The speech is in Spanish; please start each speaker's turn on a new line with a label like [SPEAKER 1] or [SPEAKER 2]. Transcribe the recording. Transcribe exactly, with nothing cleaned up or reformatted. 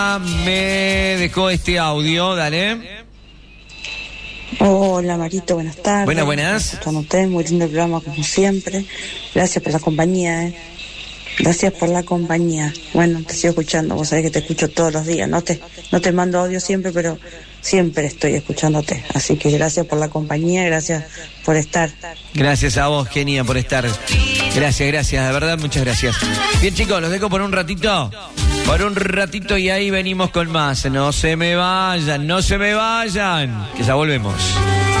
[SPEAKER 1] me dejó este audio, dale.
[SPEAKER 2] Hola Marito, buenas tardes.
[SPEAKER 1] Buenas, buenas.
[SPEAKER 2] Escuchándote, muy lindo el programa como siempre. Gracias por la compañía, eh. Gracias por la compañía. Bueno, te sigo escuchando, vos sabés que te escucho todos los días. No te, no te mando audio siempre, pero siempre estoy escuchándote. Así que gracias por la compañía, gracias por estar.
[SPEAKER 1] Gracias a vos, Kenia, por estar. Gracias, gracias, de verdad, muchas gracias. Bien, chicos, los dejo por un ratito. Por un ratito y ahí venimos con más. No se me vayan, no se me vayan. Que ya volvemos.